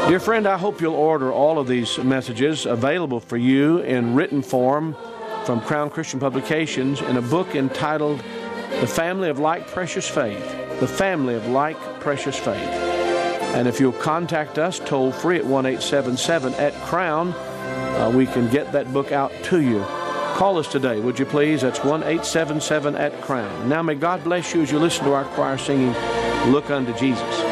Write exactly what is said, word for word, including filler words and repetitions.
Dear friend, I hope you'll order all of these messages available for you in written form from Crown Christian Publications in a book entitled The Family of Like Precious Faith. The Family of Like Precious Faith. And if you'll contact us toll free at one eight seven seven at Crown, uh, we can get that book out to you. Call us today, would you please? That's one eight seven seven at Crown. Now may God bless you as you listen to our choir singing, Look Unto Jesus.